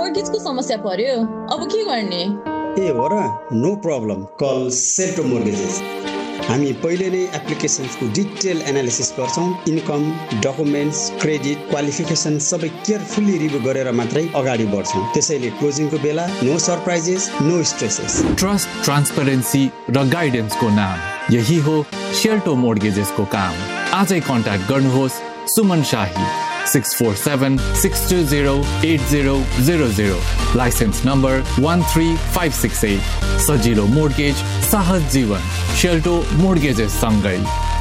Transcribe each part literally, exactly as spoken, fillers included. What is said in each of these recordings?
मोर्गेजको समस्या पर्यो, अब के गर्ने? ए हो र, नो प्रब्लम, कल सेल्टो मोर्गेजेस। हामी पहिले नै एप्लिकेसन्सको डिटेल एनालिसिस गर्छौँ। इन्कम, डकुमेन्ट्स, क्रेडिट, क्वालिफिकेसन सबै केयरफुल्ली रिभ्यू गरेर मात्रै अगाडि बढ्छौँ। त्यसैले क्लोजिङको बेला no surprises, no stresses. Trust, transparency र गाइडेन्सको नाम यही हो सेल्टो मोर्गेजेसको काम। आजै कन्ट्याक्ट गर्नुहोस् सुमन शाही six four seven six two zero at zero zero zero, licence number one three five six at. सजिलो मोर्गेज, साहस जीवन, सेल्टो मोर्गेजेस सँगै।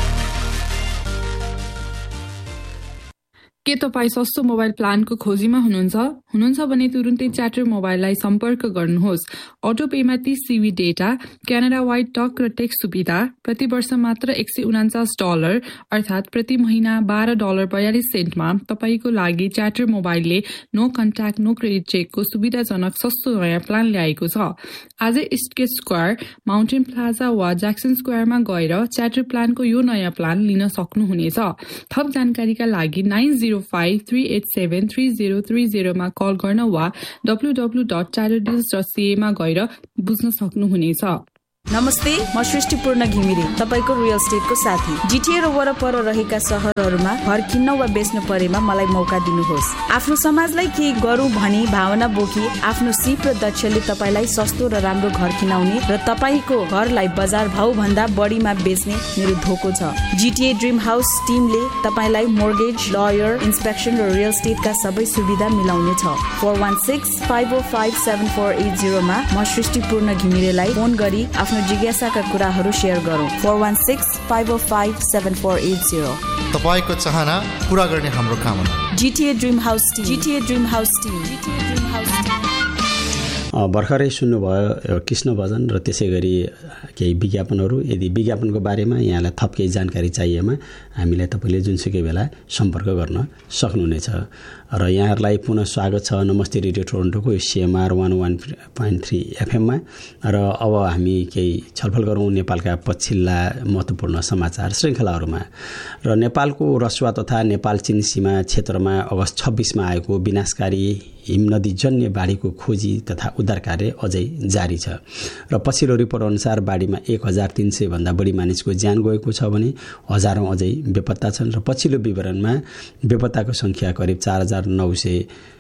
के तपाईँ सस्तो मोबाइल प्लानको खोजीमा हुनुहुन्छ हुनुहुन्छ भने तुरुन्तै च्याटर मोबाइललाई सम्पर्क गर्नुहोस्। अटो पेमा तीस GB data, Canada wide talk र टेक्स्ट सुविधा, प्रति वर्ष मात्र एक सय उनान्चास डलर अर्थात् प्रति महिना बाह्र डलर बयालिस सेन्टमा तपाईँको लागि च्याटर मोबाइलले नो कन्ट्याक्ट, नो क्रेडिट चेकको सुविधाजनक सस्तो नयाँ प्लान ल्याएको छ। आजै इस्टगेट स्क्वायर, माउन्टेन प्लाजा वा ज्याक्सन स्क्वायरमा गएर च्याटर प्लानको यो नयाँ प्लान लिन सक्नुहुनेछ। थप जानकारीका लागि nine zero five three at seven three zero three जीरोमा call गर्न वा W W W dot chatter deals dot सीएमा गएर बुझ्न सक्नुहुनेछ। नमस्ते, म सृष्टि पूर्ण घिमिरे, तपाईको रियल स्टेटको साथी। जिटिए र वरपर रहेका सहरहरूमा घर किन्न वा बेच्नु परेमा मलाई मौका दिनुहोस्। आफ्नो समाजलाई केही गरौँ भनी भावना बोकी आफ्नो सिप र दक्षले तपाईलाई सस्तो र राम्रो घर किनाउने र तपाईको घरलाई बजार भाउ भन्दा बढीमा बेच्ने मेरो धोको छ। जिटिए ड्रिम हाउस टिमले तपाईलाई मोर्गेज, लयर, इन्स्पेक्सन र रियल स्टेटका सबै सुविधा मिलाउने छ। Four one six five oh five seven four at जीरोमा म सृष्टि पूर्ण घिमिरेलाई फोन गरी आफ्नो जिज्ञासाका कुराहरू शेयर गरौँ। Four one six five oh five seven four at zero. तपाईको चाहना पूरा गर्ने हाम्रो कामना। जिटिए ड्रिम हाउस टिम, जिटिए ड्रिम हाउस टिम, जिटिए ड्रिम हाउस टिम। भर्खरै सुन्नुभयो कृष्ण भजन र त्यसै गरी केही विज्ञापनहरू। यदि विज्ञापनको बारेमा यहाँलाई थप केही जानकारी चाहिएमा हामीलाई तपाईँले जुनसुकै बेला सम्पर्क गर्न सक्नुहुनेछ। र यहाँहरूलाई पुनः स्वागत छ नमस्ते radio टोरन्टोको CMR one one point three एफएममा। र अब हामी केही छलफल गरौँ नेपालका पछिल्ला महत्त्वपूर्ण समाचार श्रृङ्खलाहरूमा। र नेपालको रसुवा तथा नेपाल चीन सीमा क्षेत्रमा अगस्त छब्बिसमा आएको विनाशकारी हिमनदीजन्य बाढीको खोजी तथा उद्धार कार्य अझै जारी छ। र पछिल्लो रिपोर्ट अनुसार बाढीमा एक हजार तीन सय भन्दा बढी मानिसको ज्यान गएको छ भने हजारौं अझै बेपत्ता छन्। र पछिल्लो विवरणमा बेपत्ताको संख्या करिब चार हजार नौ सय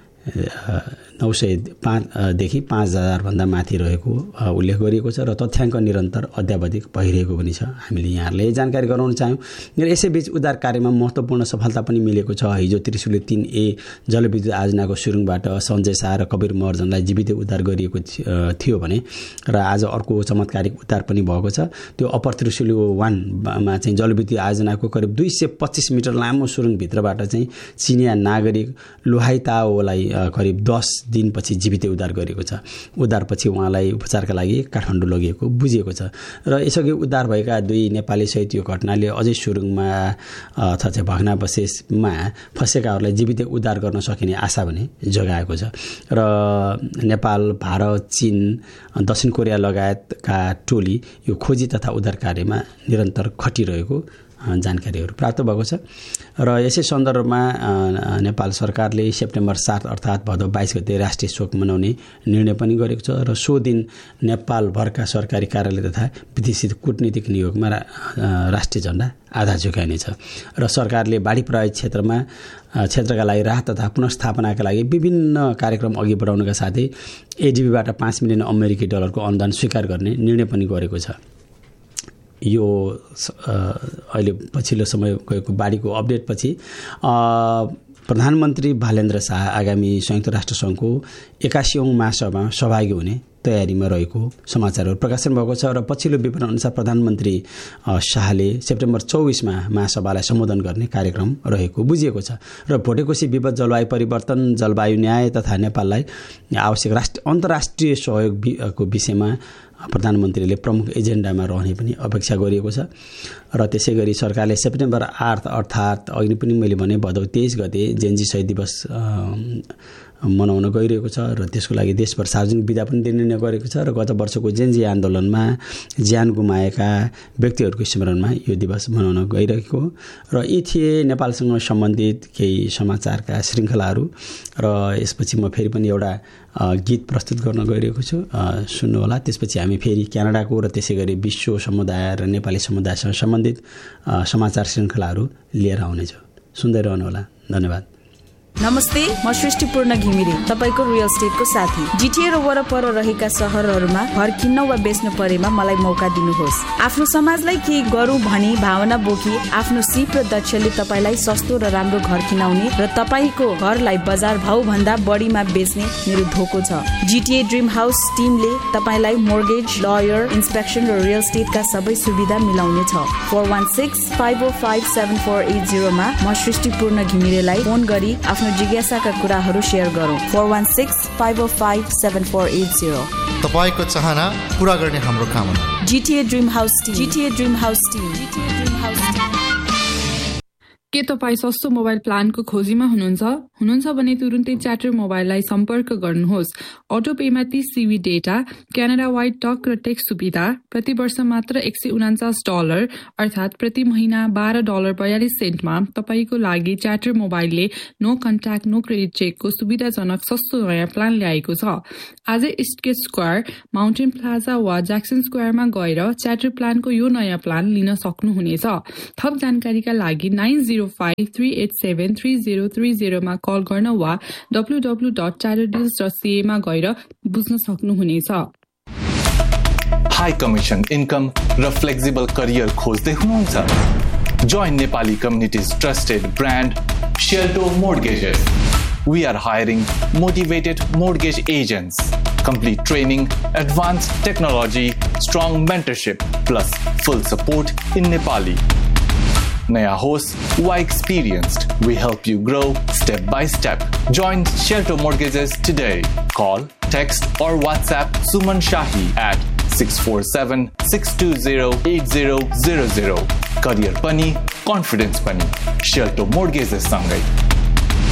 नौ सय पाँचदेखि पाँच हजारभन्दा माथि रहेको उल्लेख गरिएको छ। र तथ्याङ्क निरन्तर अद्यावधिक भइरहेको पनि छ। हामीले यहाँहरूलाई जानकारी गराउन चाह्यौँ। र यसैबीच उद्धार कार्यमा महत्त्वपूर्ण सफलता पनि मिलेको छ। हिजो त्रिशुली तीन ए जलविद्युत आयोजनाको सुरुङबाट सञ्जय शाह र कवीर महर्जनलाई जीवित उद्धार गरिएको थियो भने र आज अर्को चमत्कारिक उद्धार पनि भएको छ। त्यो अप्पर त्रिशुली वानमा चाहिँ जलविद्युत आयोजनाको करिब दुई सय पच्चिस मिटर लामो सुरुङभित्रबाट चाहिँ चिनिया नागरिक लुहाइताओलाई करिब दस दिनपछि जीवित उद्धार गरेको छ। उद्धारपछि उहाँलाई उपचारका लागि काठमाडौँ लगिएको बुझिएको छ। र यसअघि उद्धार भएका दुई नेपाली सहित यो घटनाले अझै सुरुङमा अथवा चाहिँ भग्नावशेषमा फँसेकाहरूलाई जीवित उद्धार गर्न सकिने आशा भने जगाएको छ। र नेपाल, भारत, चीन, दक्षिण कोरिया लगायतका टोली यो खोजी तथा उद्धार कार्यमा निरन्तर खटिरहेको जानकारीहरू प्राप्त भएको छ। र यसै सन्दर्भमा नेपाल सरकारले सेप्टेम्बर सात अर्थात् भदौ बाइस गते राष्ट्रिय शोक मनाउने निर्णय पनि गरेको छ। र सो दिन नेपालभरका सरकारी कार्यालय तथा विदेशी कूटनीतिक नियोगमा राष्ट्रिय झण्डा आधा झुकाइनेछ। र सरकारले बाढी प्रभावित क्षेत्रमा क्षेत्रका लागि राहत तथा पुनर्स्थापनाका लागि विभिन्न कार्यक्रम अघि बढाउनका साथै एडिबीबाट पाँच मिलियन अमेरिकी डलरको अनुदान स्वीकार गर्ने निर्णय पनि गरेको छ। यो अहिले पछिल्लो समय गएको बाढीको अपडेटपछि प्रधानमन्त्री भालेन्द्र शाह आगामी संयुक्त राष्ट्र सङ्घको एकासीौँ महासभामा सहभागी हुने तयारीमा रहेको समाचारहरू प्रकाशन भएको छ। र पछिल्लो विवरण अनुसार प्रधानमन्त्री शाहले सेप्टेम्बर चौबिसमा महासभालाई सम्बोधन गर्ने कार्यक्रम रहेको बुझिएको छ। र भोटेकोशी विपद, जलवायु परिवर्तन, जलवायु न्याय तथा नेपाललाई आवश्यक राष्ट्र अन्तर्राष्ट्रिय सहयोगको विषयमा प्रधानमन्त्रीले प्रमुख एजेन्डामा रहने पनि अपेक्षा गरिएको छ र त्यसै गरी सरकारले सेप्टेम्बर आठ अर्थात् अघि पनि मैले भने भदौ तेइस गते जेएनजी शहीद दिवस मनाउन गइरहेको छ र त्यसको लागि देशभर सार्वजनिक बिदा पनि दिने निर्णय गरेको छ र गत वर्षको जेएनजी आन्दोलनमा ज्यान गुमाएका व्यक्तिहरूको स्मरणमा यो दिवस मनाउन गइरहेको र यी थिए नेपालसँग सम्बन्धित केही समाचारका श्रृङ्खलाहरू र यसपछि म फेरि पनि एउटा गीत प्रस्तुत गर्न गइरहेको छु, सुन्नुहोला। त्यसपछि हामी फेरि क्यानाडाको र त्यसै गरी विश्व समुदाय र नेपाली समुदायसँग सम्बन्धित समाचार श्रृङ्खलाहरू लिएर आउनेछौँ। सुन्दै रहनुहोला। धन्यवाद। नमस्ते, म सृष्टि पूर्ण घिमिरे, तपाईको रियल स्टेटको साथी। जिटिए र वरपर रहेका सहरहरूमा घर किन्न वा बेच्न परेमा मलाई मौका दिनुहोस्। आफ्नो समाजलाई केही गरौँ भनी भावना बोकी आफ्नो सिप र दक्षले तपाईलाई सस्तो र राम्रो घर किनाउने र तपाईको घरलाई बजार भाउ भन्दा बढीमा बेच्ने मेरो धोको छ। जिटिए ड्रिम हाउस टिमले तपाईलाई मोर्गेज, लयर, इन्स्पेक्सन र रियल स्टेटका सबै सुविधा मिलाउने छ। Four one six five oh five seven four at जिरोमा म सृष्टि पूर्ण घिमिरेलाई फोन गरी आफ्नो जिज्ञासाका कुराहरू शेयर गरौँ। Four one six five oh five seven four at zero. तपाईको चाहना पूरा गर्ने हाम्रो कामना। जिटिए ड्रिम हाउस टिम। जिटिए ड्रिम हाउस टिम। जिटिए ड्रिम हाउस टिम। के तपाईँ सस्तो मोबाइल प्लानको खोजीमा हुनुहुन्छ हुनुहुन्छ भने तुरुन्तै च्याटर मोबाइललाई सम्पर्क गर्नुहोस्। अटो पेमा तीस GB data, Canada wide talk र टेक्स्ट सुविधा, प्रति वर्ष मात्र एक सय उनाचास डलर अर्थात् प्रति महिना बाह्र डलर बयालिस सेन्टमा तपाईँको लागि च्याटर मोबाइलले नो कन्ट्याक्ट नो क्रेडिट चेकको सुविधाजनक सस्तो नयाँ प्लान ल्याएको छ। आजै इस्टगेट स्क्वायर, माउन्टेन प्लाजा वा ज्याक्सन स्क्वायरमा गएर च्याटर प्लानको यो नयाँ प्लान लिन सक्नुहुनेछ। थप जानकारीका लागि nine zero five three at seven three zero three जिरोमा call गर्न वा W W dot chatter deals dot सीएमा गएर बुझ्न सक्नुहुनेछ। हाई कमिसन इन्कम र फ्लेक्सिबल करियर खोज्दै हुनुहुन्छ? Join Nepali communities trusted brand शेल्टो मोर्गेजेस। We are hiring motivated mortgage agents. Complete training, advanced technology, strong mentorship, plus full support in Nepali. Naya host, why experienced? We help you grow step by step. Join Shelter Mortgages today. Call, text or WhatsApp Suman Shahi at six four seven, six two zero, eight zero zero zero. Career pani, confidence pani. Shelter Mortgages sangai.